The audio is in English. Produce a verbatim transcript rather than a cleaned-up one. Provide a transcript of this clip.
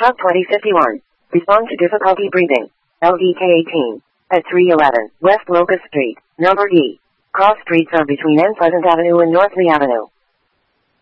Top twenty fifty-one. Respond to difficulty breathing. L D K eighteen. At three eleven West Locust Street, number E. Cross streets are between N Pleasant Avenue and North Lee Avenue.